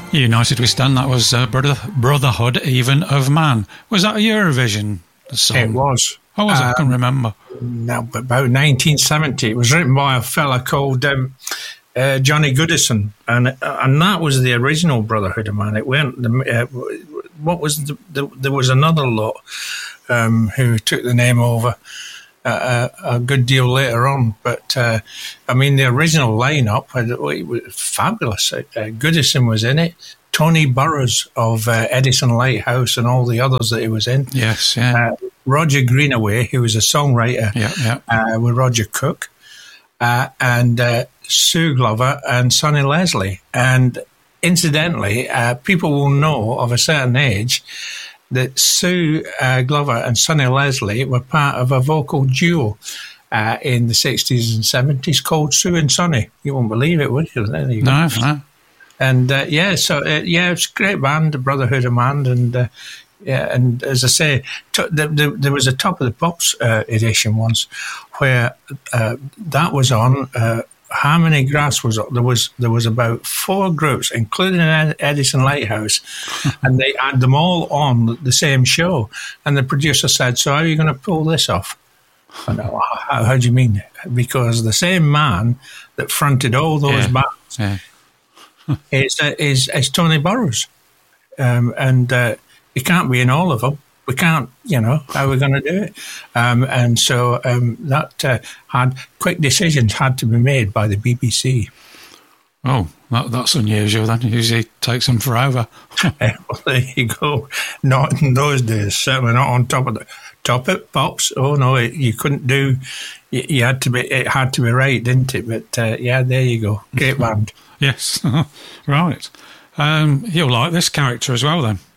United We Stand, that was Brotherhood Even of Man. Was that a Eurovision song? It was. Oh, was it? I can't remember. No, but about 1970. It was written by a fella called Johnny Goodison, and that was the original Brotherhood of Man. It went. What was there was another lot who took the name over a good deal later on, but I mean the original lineup it was fabulous. Goodison was in it. Tony Burrows of Edison Lighthouse and all the others that he was in. Yes, yeah. Roger Greenaway, who was a songwriter, with Roger Cook, and Sue Glover and Sonny Leslie. And incidentally, people will know of a certain age that Sue Glover and Sonny Leslie were part of a vocal duo in the 60s and 70s called Sue and Sonny. You won't believe it, would you? There you go. No. And it's a great band, the Brotherhood of Man, and and as I say, there was a Top of the Pops edition once where that was on. Harmony Grass was up. There was about 4 groups, including Edison Lighthouse, and they had them all on the same show. And the producer said, "So how are you going to pull this off?" I know, how do you mean? Because the same man that fronted all those bands is Tony Burrows, and he can't be in all of them. We can't, how are we going to do it? And so that had quick decisions had to be made by the BBC. Oh, that's unusual then. Usually it takes them forever. Well, there you go. Not in those days. Certainly not on Top of Pops. Oh no, you couldn't do. You had to be. It had to be right, didn't it? But there you go. Great band. Yes, right. You'll like this character as well then.